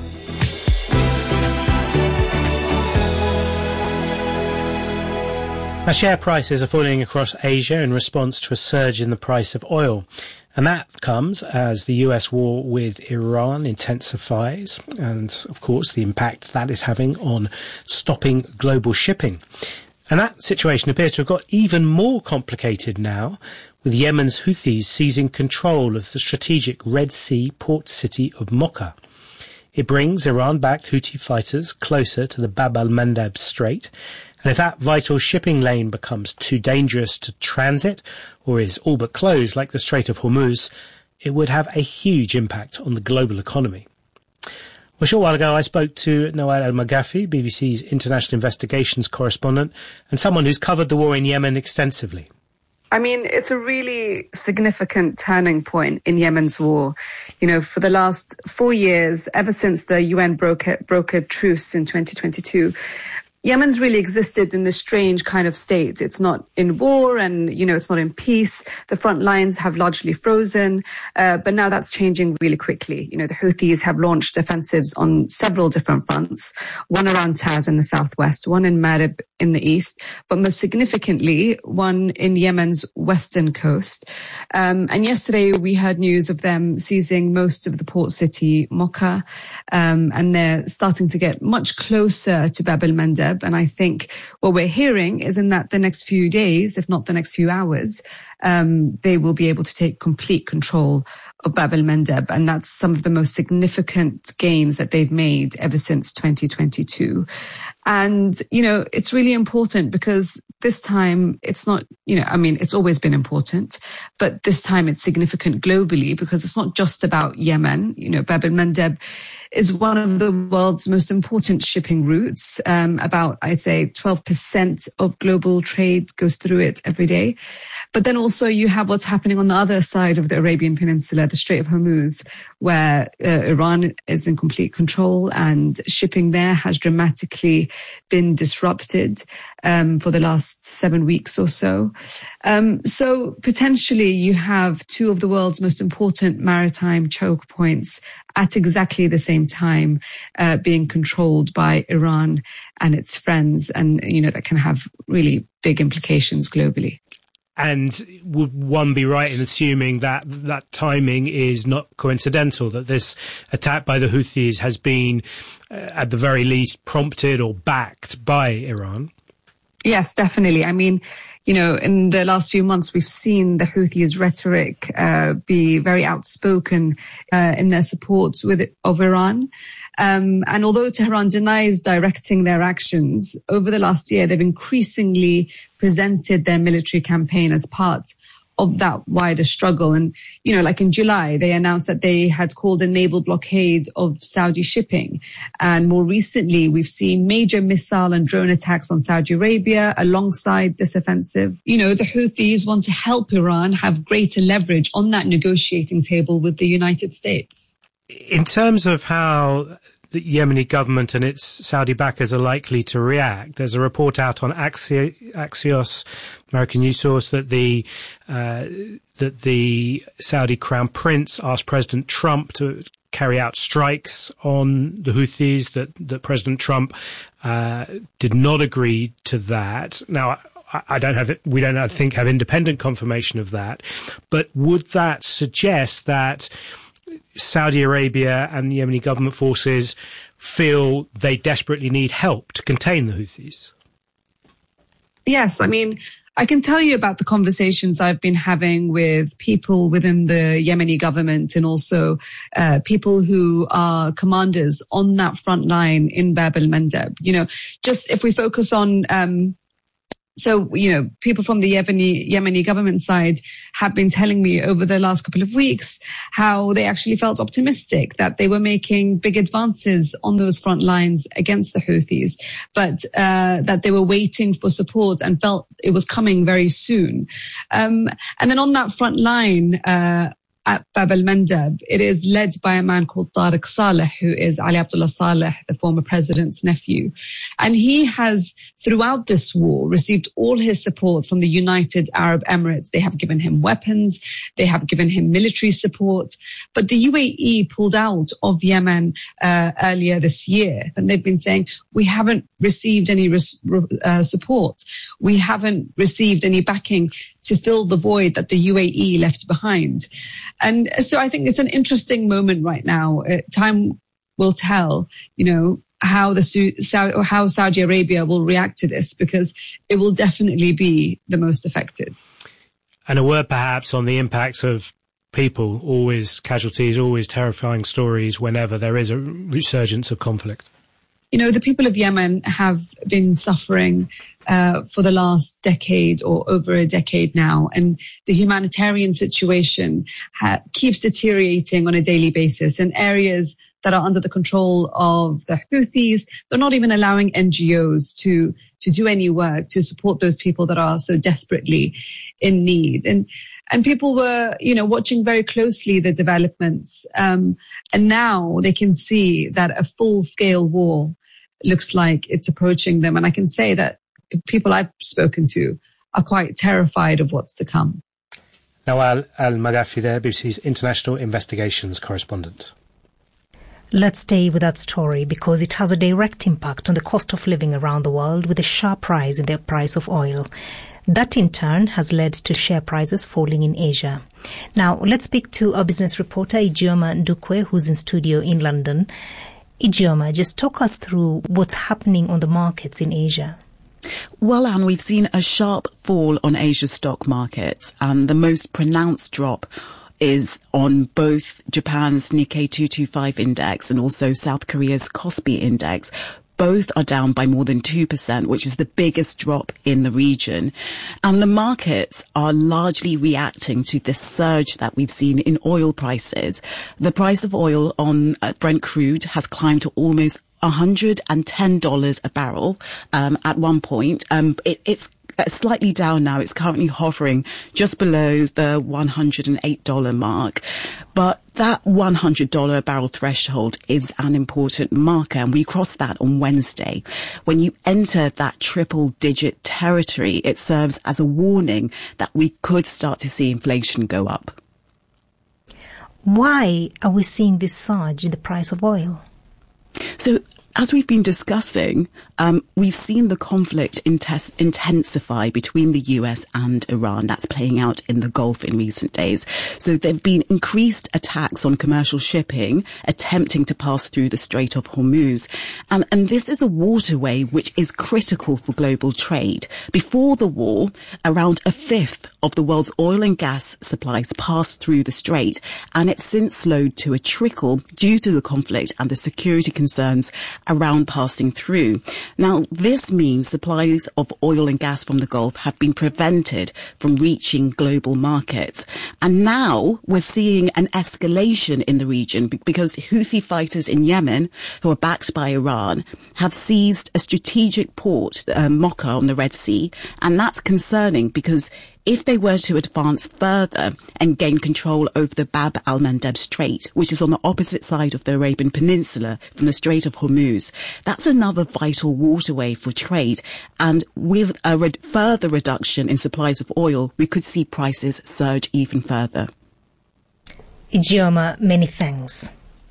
Now, share prices are falling across Asia in response to a surge in the price of oil. And that comes as the U S war with Iran intensifies and, of course, the impact that is having on stopping global shipping. And that situation appears to have got even more complicated now, with Yemen's Houthis seizing control of the strategic Red Sea port city of Mocha. It brings Iran-backed Houthi fighters closer to the Bab al-Mandab Strait. And if that vital shipping lane becomes too dangerous to transit or is all but closed like the Strait of Hormuz, it would have a huge impact on the global economy. Well, a short while ago I spoke to Noel El-Maghafi, B B C's international investigations correspondent, and someone who's covered the war in Yemen extensively. I mean, it's a really significant turning point in Yemen's war. You know, for the last four years, ever since the U N broke a, broke a truce in twenty twenty-two, Yemen's really existed in this strange kind of state. It's not in war and, you know, it's not in peace. The front lines have largely frozen, uh, but now that's changing really quickly. You know, the Houthis have launched offensives on several different fronts, one around Taz in the southwest, one in Marib in the east, but most significantly, one in Yemen's western coast. Um, and yesterday we heard news of them seizing most of the port city, Mocha, um, and they're starting to get much closer to Bab al-Mandab. And I think what we're hearing is in that the next few days, if not the next few hours, um, they will be able to take complete control of Bab al-Mandab. And that's some of the most significant gains that they've made ever since twenty twenty-two. And, you know, it's really important because this time it's not, you know, I mean, it's always been important, but this time it's significant globally because it's not just about Yemen. You know, Bab al-Mandab is one of the world's most important shipping routes. Um, about, I'd say, twelve percent of global trade goes through it every day. But then also you have what's happening on the other side of the Arabian Peninsula, the Strait of Hormuz, where uh, Iran is in complete control and shipping there has dramatically been disrupted um, for the last seven weeks or so. Um, so potentially you have two of the world's most important maritime choke points at exactly the same time uh, being controlled by Iran and its friends. And, you know, that can have really big implications globally. And would one be right in assuming that that timing is not coincidental, that this attack by the Houthis has been, uh, at the very least, prompted or backed by Iran? Yes, definitely. I mean, you know, in the last few months, we've seen the Houthis' rhetoric uh, be very outspoken uh, in their support with of Iran. Um, and although Tehran denies directing their actions, over the last year, they've increasingly presented their military campaign as part of that wider struggle. And, you know, like in July, they announced that they had called a naval blockade of Saudi shipping. And more recently, we've seen major missile and drone attacks on Saudi Arabia alongside this offensive. You know, the Houthis want to help Iran have greater leverage on that negotiating table with the United States. In terms of how the Yemeni government and its Saudi backers are likely to react. There's a report out on Axi- Axios, American news source, that the uh, that the Saudi Crown Prince asked President Trump to carry out strikes on the Houthis, that, that President Trump uh, did not agree to that. Now, I, I don't have, we don't, I think, have independent confirmation of that, but would that suggest that Saudi Arabia and the Yemeni government forces feel they desperately need help to contain the Houthis? Yes, I mean, I can tell you about the conversations I've been having with people within the Yemeni government and also uh, people who are commanders on that front line in Bab el-Mandeb. You know, just if we focus on um So, you know, people from the Yemeni, Yemeni government side have been telling me over the last couple of weeks how they actually felt optimistic that they were making big advances on those front lines against the Houthis, but uh, that they were waiting for support and felt it was coming very soon. Um, and then on that front line, uh, at Bab el-Mandeb, it is led by a man called Tariq Saleh, who is Ali Abdullah Saleh, the former president's nephew. And he has, throughout this war, received all his support from the United Arab Emirates. They have given him weapons. They have given him military support. But the U A E pulled out of Yemen uh, earlier this year. And they've been saying, we haven't received any res- uh, support. We haven't received any backing to fill the void that the U A E left behind. And so I think it's an interesting moment right now. Uh, time will tell, you know, how the Saudi, or how Saudi Arabia will react to this, because it will definitely be the most affected. And a word perhaps on the impacts of people, always casualties, always terrifying stories whenever there is a resurgence of conflict. You know, the people of Yemen have been suffering uh, for the last decade or over a decade now, and the humanitarian situation ha- keeps deteriorating on a daily basis in areas that are under the control of the Houthis. They're not even allowing N G Os to to do any work to support those people that are so desperately in need. And And people were, you know, watching very closely the developments. Um, and now they can see that a full-scale war looks like it's approaching them. And I can say that the people I've spoken to are quite terrified of what's to come. Nawal Al-Madhafi there, B B C's international investigations correspondent. Let's stay with that story because it has a direct impact on the cost of living around the world, with a sharp rise in the price of oil. That in turn has led to share prices falling in Asia. Now, let's speak to our business reporter, Ijeoma Ndukwe, who's in studio in London. Ijeoma, just talk us through what's happening on the markets in Asia. Well, Anne, we've seen a sharp fall on Asia's stock markets, and the most pronounced drop is on both Japan's Nikkei two twenty-five index and also South Korea's Kospi index. Both are down by more than two percent, which is the biggest drop in the region. And the markets are largely reacting to this surge that we've seen in oil prices. The price of oil on uh, Brent crude has climbed to almost one hundred ten dollars a barrel um, at one point. Um, it, it's slightly down now. It's currently hovering just below the one hundred eight dollars mark. But that one hundred dollars a barrel threshold is an important marker, and we crossed that on Wednesday. When you enter that triple digit territory, it serves as a warning that we could start to see inflation go up. Why are we seeing this surge in the price of oil? So, as we've been discussing, um, we've seen the conflict intes- intensify between the U S and Iran. That's playing out in the Gulf in recent days. So there have been increased attacks on commercial shipping attempting to pass through the Strait of Hormuz. And, and this is a waterway which is critical for global trade. Before the war, around a fifth of the world's oil and gas supplies passed through the strait, and it's since slowed to a trickle due to the conflict and the security concerns around passing through. Now, this means supplies of oil and gas from the Gulf have been prevented from reaching global markets. And now we're seeing an escalation in the region because Houthi fighters in Yemen, who are backed by Iran, have seized a strategic port, uh, Mocha on the Red Sea. And that's concerning because if they were to advance further and gain control over the Bab al-Mandeb Strait, which is on the opposite side of the Arabian Peninsula from the Strait of Hormuz, that's another vital waterway for trade. And with a re- further reduction in supplies of oil, we could see prices surge even further. Ijeoma, many thanks.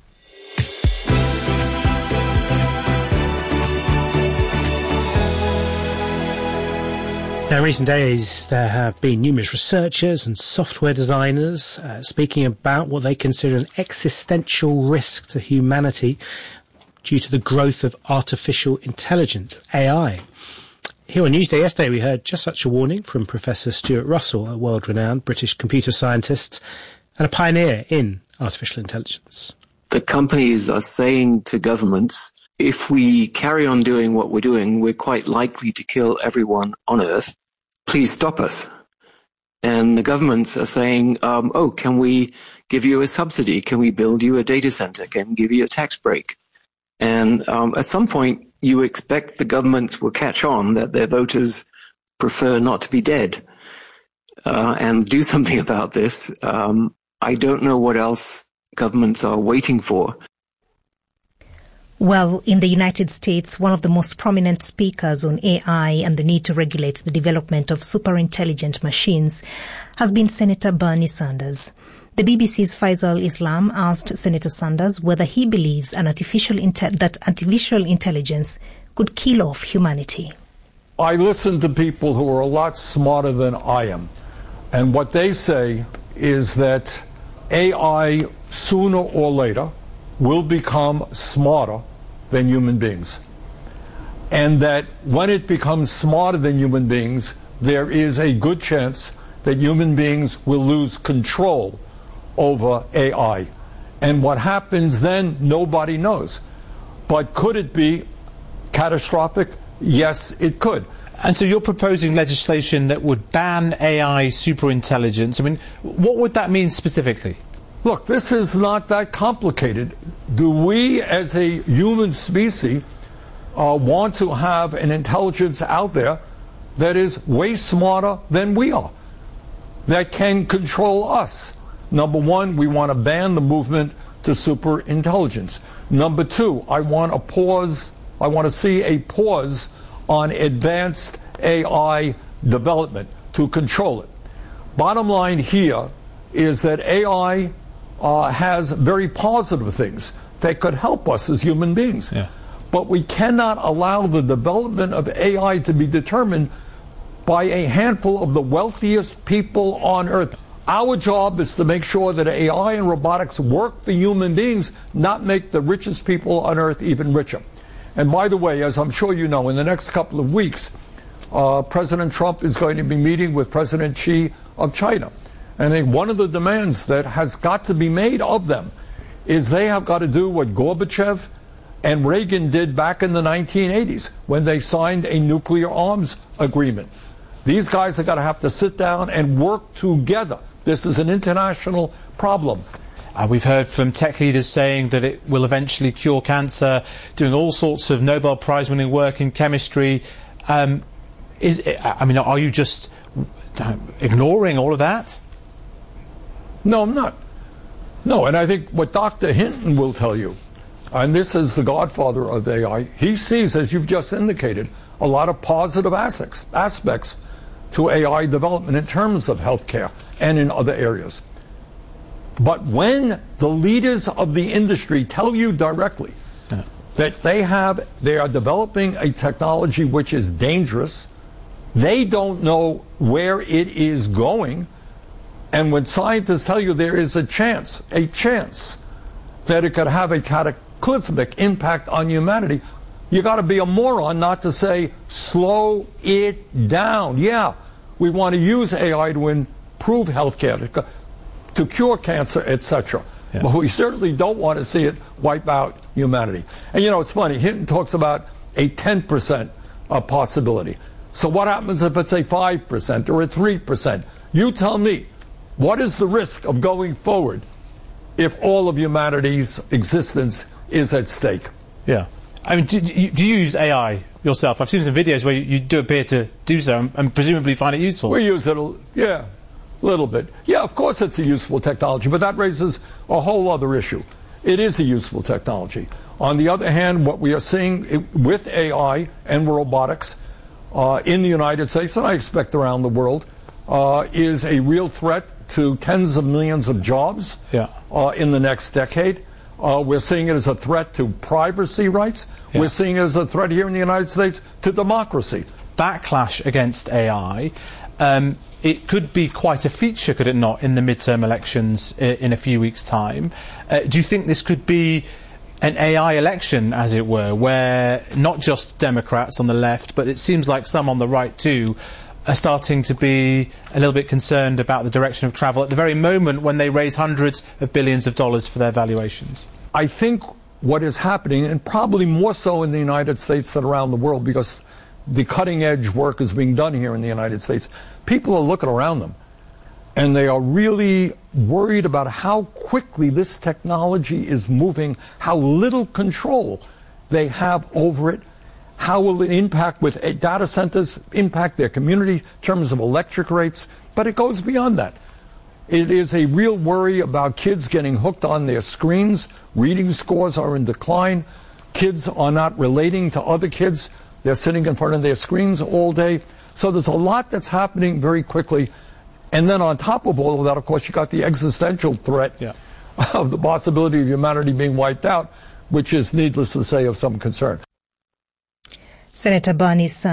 Now, in recent days, there have been numerous researchers and software designers uh, speaking about what they consider an existential risk to humanity due to the growth of artificial intelligence, A I. Here on Newsday yesterday, we heard just such a warning from Professor Stuart Russell, a world-renowned British computer scientist and a pioneer in artificial intelligence. The companies are saying to governments, if we carry on doing what we're doing, we're quite likely to kill everyone on Earth. Please stop us. And the governments are saying, um, oh, can we give you a subsidy? Can we build you a data center? Can we give you a tax break? And um, at some point, you expect the governments will catch on that their voters prefer not to be dead uh, and do something about this. Um, I don't know what else governments are waiting for. Well, in the United States, one of the most prominent speakers on A I and the need to regulate the development of superintelligent machines has been Senator Bernie Sanders. The B B C's Faisal Islam asked Senator Sanders whether he believes an artificial inte- that artificial intelligence could kill off humanity. I listen to people who are a lot smarter than I am, and what they say is that A I, sooner or later, will become smarter than human beings. And that when it becomes smarter than human beings, there is a good chance that human beings will lose control over A I. And what happens then, nobody knows. But could it be catastrophic? Yes, it could. And so you're proposing legislation that would ban A I superintelligence. I mean, what would that mean specifically? Look, this is not that complicated. Do we, as a human species, uh, want to have an intelligence out there that is way smarter than we are, that can control us? Number one, we want to ban the movement to superintelligence. Number two, I want a pause, I want to see a pause on advanced A I development to control it. Bottom line here is that A I Uh, has very positive things that could help us as human beings. Yeah. But we cannot allow the development of A I to be determined by a handful of the wealthiest people on Earth. Our job is to make sure that A I and robotics work for human beings, not make the richest people on Earth even richer. And by the way, as I'm sure you know, in the next couple of weeks, uh, President Trump is going to be meeting with President Xi of China. And I think one of the demands that has got to be made of them is they have got to do what Gorbachev and Reagan did back in the nineteen eighties when they signed a nuclear arms agreement. These guys are going to have to sit down and work together. This is an international problem. Uh, we've heard from tech leaders saying that it will eventually cure cancer, doing all sorts of Nobel Prize-winning work in chemistry. Um, is it, I mean, are you just ignoring all of that? No, I'm not. No, and I think what Doctor Hinton will tell you, and this is the godfather of A I, he sees, as you've just indicated, a lot of positive aspects, aspects to A I development in terms of healthcare and in other areas. But when the leaders of the industry tell you directly yeah. that they have, they are developing a technology which is dangerous, they don't know where it is going. And when scientists tell you there is a chance, a chance that it could have a cataclysmic impact on humanity, you got to be a moron not to say, slow it down. Yeah, we want to use A I to improve healthcare, to, to cure cancer, et cetera. Yeah. But we certainly don't want to see it wipe out humanity. And you know, it's funny, Hinton talks about a ten percent uh, possibility. So what happens if it's a five percent or a three percent? You tell me. What is the risk of going forward if all of humanity's existence is at stake? Yeah. I mean, do, do, you, do you use A I yourself? I've seen some videos where you, you do appear to do so and, and presumably find it useful. We use it, a, yeah, a little bit. Yeah, of course it's a useful technology, but that raises a whole other issue. It is a useful technology. On the other hand, what we are seeing it, with A I and robotics uh, in the United States, and I expect around the world, uh, is a real threat to tens of millions of jobs yeah. uh, in the next decade. Uh, we're seeing it as a threat to privacy rights. Yeah. We're seeing it as a threat here in the United States to democracy. Backlash against A I, um, it could be quite a feature, could it not, in the midterm elections in, in a few weeks' time. Uh, do you think this could be an A I election, as it were, where not just Democrats on the left, but it seems like some on the right too, are starting to be a little bit concerned about the direction of travel at the very moment when they raise hundreds of billions of dollars for their valuations? I think what is happening, and probably more so in the United States than around the world, because the cutting-edge work is being done here in the United States, people are looking around them, and they are really worried about how quickly this technology is moving, how little control they have over it. How will it impact with data centers, impact their community in terms of electric rates? But it goes beyond that. It is a real worry about kids getting hooked on their screens. Reading scores are in decline. Kids are not relating to other kids. They're sitting in front of their screens all day. So there's a lot that's happening very quickly. And then on top of all of that, of course, you got the existential threat yeah. of the possibility of humanity being wiped out, which is, needless to say, of some concern. Senator Barney's son